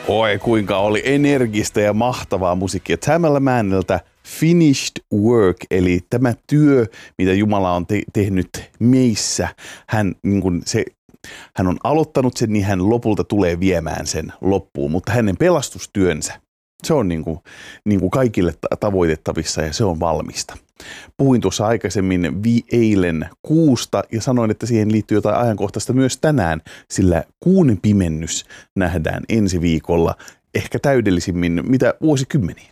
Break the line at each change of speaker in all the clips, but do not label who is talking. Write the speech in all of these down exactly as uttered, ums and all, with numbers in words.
Oi, kuinka oli energistä ja mahtavaa musiikkia. Tamala Manneltä Finished Work, eli tämä työ, mitä Jumala on te- tehnyt meissä. Hän, niin kun se, hän on aloittanut sen, niin hän lopulta tulee viemään sen loppuun, mutta hänen pelastustyönsä, se on niin kuin, niin kuin kaikille tavoitettavissa ja se on valmista. Puhuin tuossa aikaisemmin vi- eilen kuusta ja sanoin, että siihen liittyy jotain ajankohtaista myös tänään, sillä kuun pimennys nähdään ensi viikolla ehkä täydellisimmin mitä vuosikymmeniin.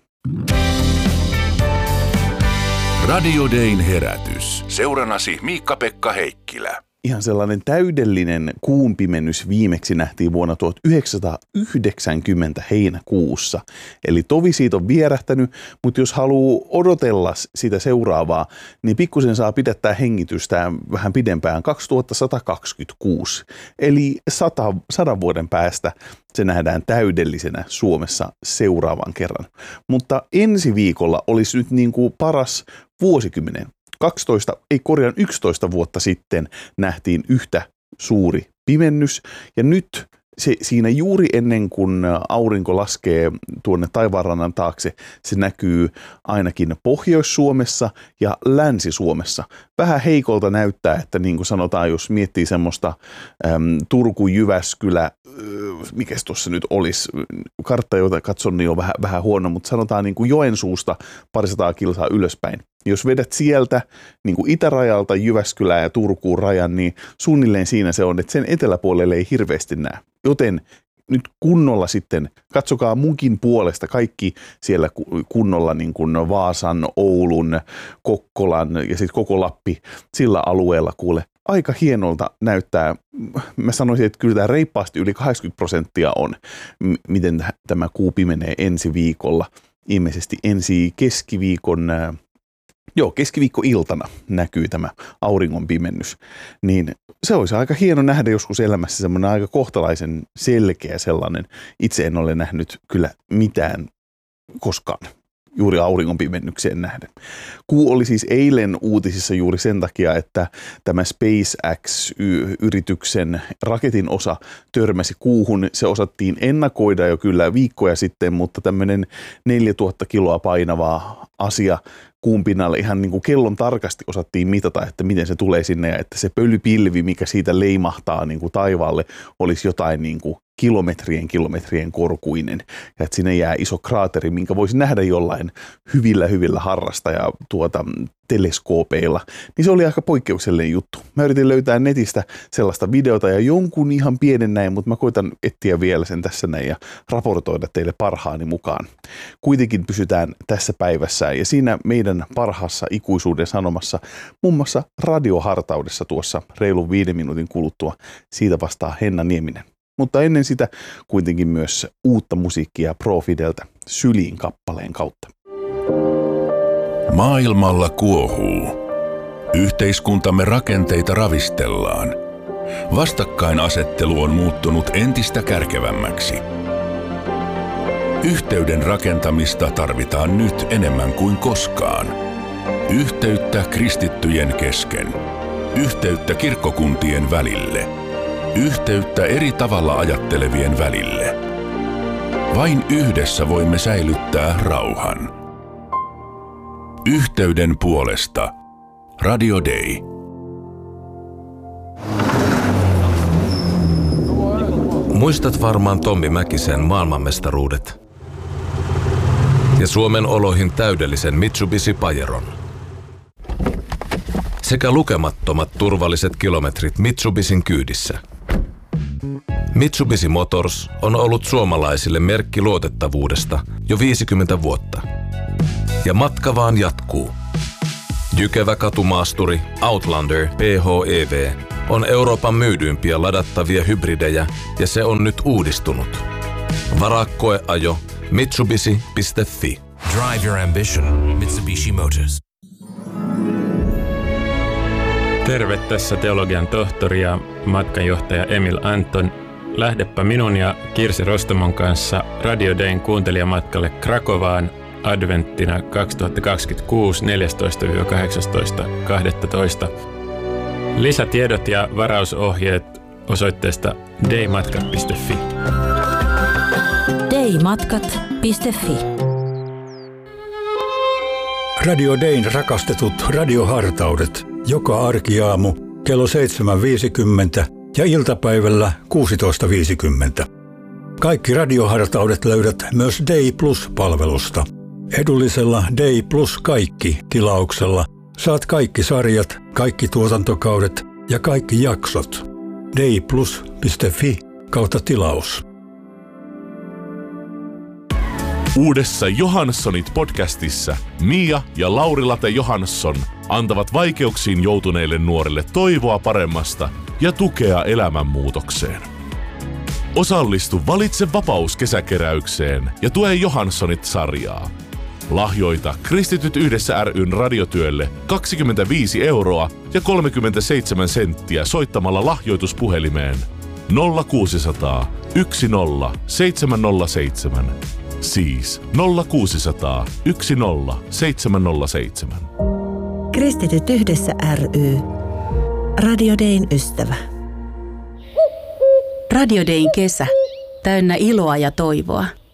Radio Dayn herätys. Seuranasi Miikka-Pekka Heikkilä.
Ihan sellainen täydellinen kuun pimennys viimeksi nähtiin vuonna tuhatyhdeksänsataayhdeksänkymmentä heinäkuussa. Eli tovi siitä on vierähtänyt, mutta jos haluaa odotella sitä seuraavaa, niin pikkusen saa pidättää hengitystä vähän pidempään kaksituhattasata kaksikymmentäkuusi. Eli sata, sadan vuoden päästä se nähdään täydellisenä Suomessa seuraavan kerran. Mutta ensi viikolla olisi nyt niin kuin paras vuosikymmenen. kaksitoista, ei korjaan yksitoista vuotta sitten nähtiin yhtä suuri pimennys ja nyt se, siinä juuri ennen kuin aurinko laskee tuonne taivaanrannan taakse, se näkyy ainakin Pohjois-Suomessa ja Länsi-Suomessa. Vähän heikolta näyttää, että niin kuin sanotaan, jos miettii semmoista äm, Turku-Jyväskylä, äh, mikäs tuossa nyt olisi, kartta, jota katson, niin on vähän, vähän huono, mutta sanotaan niin kuin Joensuusta parisataa kilsaa ylöspäin. Jos vedät sieltä niin kuin itärajalta Jyväskylään ja Turkuun rajan, niin suunnilleen siinä se on, että sen eteläpuolelle ei hirveästi näe. Joten nyt kunnolla sitten, katsokaa munkin puolesta kaikki siellä kunnolla niin kuin Vaasan, Oulun, Kokkolan ja sitten koko Lappi sillä alueella kuule. Aika hienolta näyttää. Mä sanoisin, että kyllä tämä reippaasti yli kahdeksankymmentä prosenttia on, m- miten tämä kuu pimenee ensi viikolla. Ilmeisesti ensi keskiviikon Joo, keskiviikkoiltana näkyy tämä auringon pimennys, niin se olisi aika hieno nähdä joskus elämässä semmoinen aika kohtalaisen selkeä sellainen. Itse en ole nähnyt kyllä mitään koskaan juuri auringon pimennykseen nähden. Kuu oli siis eilen uutisissa juuri sen takia, että tämä SpaceX-yrityksen raketin osa törmäsi kuuhun. Se osattiin ennakoida jo kyllä viikkoja sitten, mutta tämmöinen neljätuhatta kiloa painava asia kuun pinnalle ihan niin kuin kellon tarkasti osattiin mitata, että miten se tulee sinne ja että se pölypilvi, mikä siitä leimahtaa niin kuin taivaalle, olisi jotain niin kuin kilometrien kilometrien korkuinen ja että sinne jää iso kraateri, minkä voisi nähdä jollain hyvillä hyvillä harrastaja tuota, teleskoopeilla, niin se oli aika poikkeuksellinen juttu. Mä yritin löytää netistä sellaista videota ja jonkun ihan pienen näin, mutta mä koitan etsiä vielä sen tässä näin ja raportoida teille parhaani mukaan. Kuitenkin pysytään tässä päivässä ja siinä meidän parhaassa ikuisuuden sanomassa, muun muassa radiohartaudessa tuossa reilun viiden minuutin kuluttua. Siitä vastaa Henna Nieminen. Mutta ennen sitä kuitenkin myös uutta musiikkia Pro Fideltä Syliin kappaleen kautta.
Maailmalla kuohuu. Yhteiskuntamme rakenteita ravistellaan. Vastakkainasettelu on muuttunut entistä kärkevämmäksi. Yhteyden rakentamista tarvitaan nyt enemmän kuin koskaan. Yhteyttä kristittyjen kesken. Yhteyttä kirkkokuntien välille. Yhteyttä eri tavalla ajattelevien välille. Vain yhdessä voimme säilyttää rauhan. Yhteyden puolesta. Radio Day.
Muistat varmaan Tommi Mäkisen maailmanmestaruudet. Ja Suomen oloihin täydellisen Mitsubishi Pajeron. Sekä lukemattomat turvalliset kilometrit Mitsubishin kyydissä. Mitsubishi Motors on ollut suomalaisille merkki luotettavuudesta jo viisikymmentä vuotta. Ja matka vaan jatkuu. Jykevä katumaasturi Outlander P H E V on Euroopan myydyimpiä ladattavia hybridejä ja se on nyt uudistunut. Varaa koeajo mitsubishi piste fi.
Drive your ambition. Mitsubishi Motors.
Terve, tässä teologian tohtori ja matkanjohtaja Emil Anton. Lähdepä minun ja Kirsi Rostomon kanssa Radio Dayn kuuntelijamatkalle Krakovaan adventtina kaksituhattakaksikymmentäkuusi neljästoista kahdeksastoista kahdestoista. Lisätiedot ja varausohjeet osoitteesta daymatkat piste fi.
daymatkat piste fi.
Radio Dayn rakastetut radiohartaudet joka arkiaamu kello seitsemän viisikymmentä ja iltapäivällä kuusitoista viisikymmentä. Kaikki radiohartaudet löydät myös Day Plus-palvelusta. Edullisella Day Plus kaikki -tilauksella saat kaikki sarjat, kaikki tuotantokaudet ja kaikki jaksot. dayplus piste fi kautta tilaus.
Uudessa Johanssonit-podcastissa Mia ja Lauri-Late Johansson antavat vaikeuksiin joutuneille nuorille toivoa paremmasta ja tukea elämänmuutokseen. Osallistu Valitse vapaus -kesäkeräykseen ja tue Johanssonit-sarjaa. Lahjoita Kristityt yhdessä ry:n radiotyölle kaksikymmentäviisi euroa ja kolmekymmentäseitsemän senttiä soittamalla lahjoituspuhelimeen nolla kuusisataa yksi nolla seitsemän nolla seitsemän. Siis nolla kuusisataa yksi nolla seitsemän nolla seitsemän.
Kristityt yhdessä ry. Radio Dayn ystävä.
Radio Dayn kesä. Täynnä iloa ja toivoa.